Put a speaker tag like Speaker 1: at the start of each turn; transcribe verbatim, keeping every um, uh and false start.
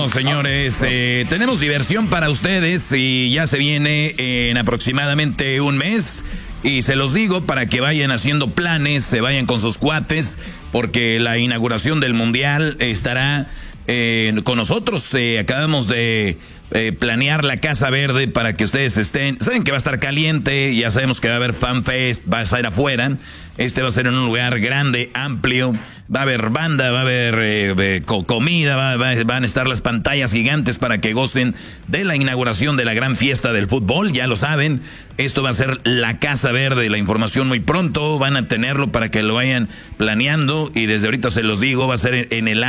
Speaker 1: Bueno, señores, eh, tenemos diversión para ustedes y ya se viene en aproximadamente un mes. Y se los digo para que vayan haciendo planes, se vayan con sus cuates, porque la inauguración del Mundial estará eh, con nosotros. Eh, acabamos de eh, planear la Casa Verde para que ustedes estén. Saben que va a estar caliente, ya sabemos que va a haber fan fest, va a estar afuera. Este va a ser en un lugar grande, amplio. Va a haber banda, va a haber eh, eh, comida, va, va, van a estar las pantallas gigantes para que gocen de la inauguración de la gran fiesta del fútbol. Ya lo saben, esto va a ser la Casa Verde, la información muy pronto. Van a tenerlo para que lo vayan planeando y desde ahorita se los digo, va a ser en el